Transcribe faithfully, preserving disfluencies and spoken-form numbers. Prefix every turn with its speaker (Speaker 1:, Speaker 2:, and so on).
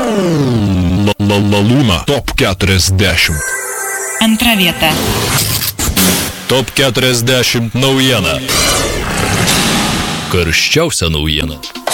Speaker 1: Laluna top keturiasdešimt.
Speaker 2: Antra vieta.
Speaker 1: Top keturiasdešimt naujiena. Karščiausia naujiena.